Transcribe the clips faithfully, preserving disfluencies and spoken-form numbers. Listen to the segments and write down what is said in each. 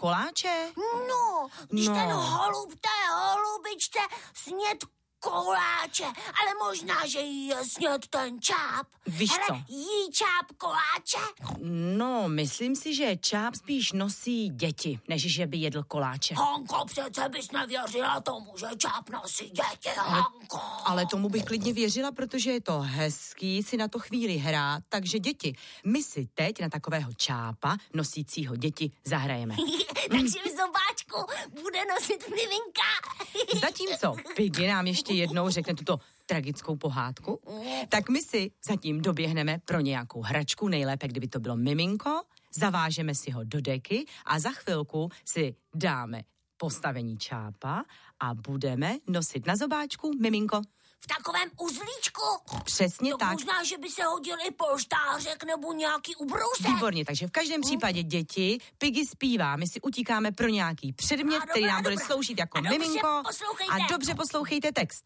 koláče? No, když No. ten holub té holubičce sněd koláče, ale možná, že jí je sněd ten čáp. Víš Hele, co? jí čáp koláče? No, myslím si, že čáp spíš nosí děti, než že by jedl koláče. Hanko, přece bys nevěřila tomu, že čáp nosí děti, Hanko. Ale tomu bych klidně věřila, protože je to hezký si na to chvíli hrát, takže děti, my si teď na takového čápa nosícího děti zahrajeme. Takže v zobáčku bude nosit miminka. Zatímco Piggy nám ještě jednou řekne tuto tragickou pohádku, tak my si zatím doběhneme pro nějakou hračku, nejlépe, kdyby to bylo miminko, zavážeme si ho do deky a za chvilku si dáme postavení čápa a budeme nosit na zobáčku miminko. V takovém uzlíčku? Přesně to tak. Možná, že by se hodil i polštářek nebo nějaký ubrousek. Výborně, takže v každém případě děti, Piggy zpívá, my si utíkáme pro nějaký předmět, A který dobrá, nám bude dobrá. sloužit jako A dobře miminko. poslouchejte. A dobře poslouchejte text.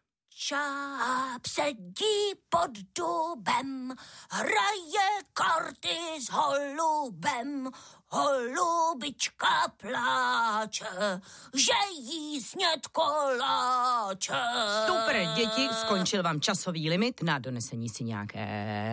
Čáp sedí pod dubem, hraje karty s holubem. Holubička pláče, že jí sněd koláče. Super, děti, skončil vám časový limit na donesení si nějaké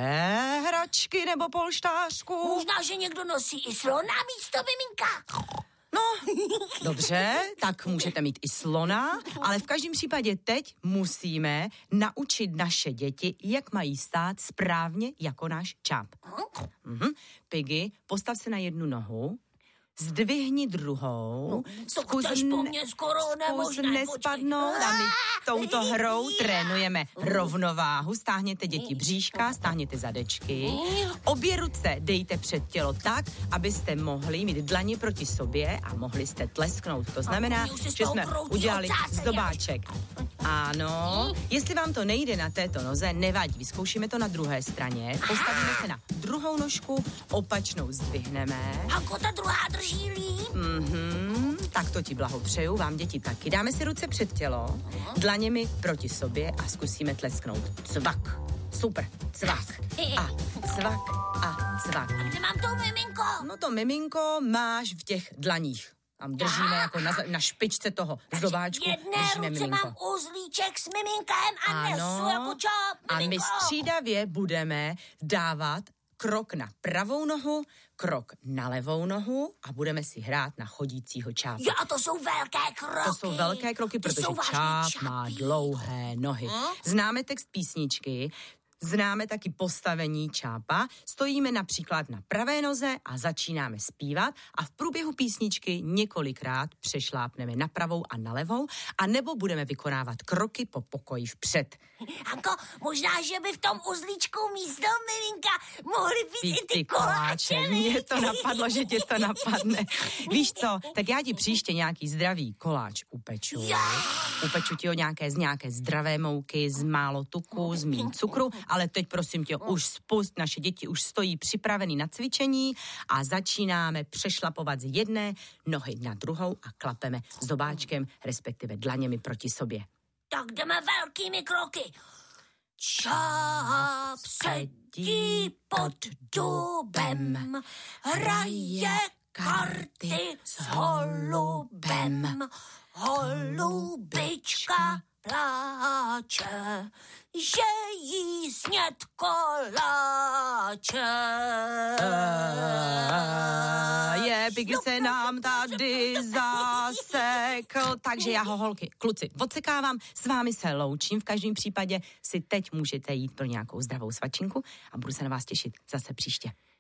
hračky nebo polštářku. Možná, že někdo nosí i slona místo miminka. No, dobře, tak můžete mít i slona, ale v každém případě teď musíme naučit naše děti, jak mají stát správně jako náš čáp. Mhm. Piggy, postav se na jednu nohu, zdvihni druhou, No, to zkus, chceš po mně skoro zkus nemožné, nespadnout a my touto hrou trénujeme rovnováhu. Stáhněte děti bříška, stáhněte zadečky, obě ruce dejte před tělo tak, abyste mohli mít dlaně proti sobě a mohli jste tlesknout. To znamená, že jsme udělali zobáček. Ano, jestli vám to nejde na této noze, nevadí, vyzkoušíme to na druhé straně, postavíme se na druhou nožku, opačnou zdvihneme. Hanko, ta druhá drží líp. Mhm, tak to ti blahopřeju, vám děti taky. Dáme si ruce před tělo, dlaněmi proti sobě a zkusíme tlesknout. Cvak, super, cvak a cvak a cvak. A kde mám to miminko? No to miminko máš v těch dlaních. Tam držíme jako na, na špičce toho zobáčku. Jedné držíme ruce miminko. mám uzlíček s miminkem a nesu jako čáp, a my miminko. střídavě budeme dávat krok na pravou nohu, krok na levou nohu a budeme si hrát na chodícího čápa. Jo, a to jsou velké kroky. To jsou velké kroky, To protože jsou vážně čáp čapí. má dlouhé nohy. Hm? Známe text písničky, známe taky postavení čápa, stojíme například na pravé noze a začínáme zpívat a v průběhu písničky několikrát přešlápneme na pravou a na levou a nebo budeme vykonávat kroky po pokoji vpřed. Hanko, možná, že by v tom uzlíčku místo miminka mohly být Víš, i ty koláče. Mně to napadlo, že tě to napadne. Víš co, tak já ti příště nějaký zdravý koláč upeču. Upeču ti ho nějaké z nějaké zdravé mouky, z málo tuku, z míň cukru, ale teď prosím tě, už spust, naše děti už stojí připravený na cvičení a začínáme přešlapovat z jedné nohy na druhou a klapeme zobáčkem, respektive dlaněmi proti sobě. Tak jdeme velkými kroky. Čáp sedí pod dubem, hraje karty s holubem. Holubička pláče, že jí sněd koláče. Je, Piggy se nám tady zasekl, takže já ho, holky, kluci, odsekávám, s vámi se loučím, v každém případě si teď můžete jít pro nějakou zdravou svačinku a budu se na vás těšit zase příště.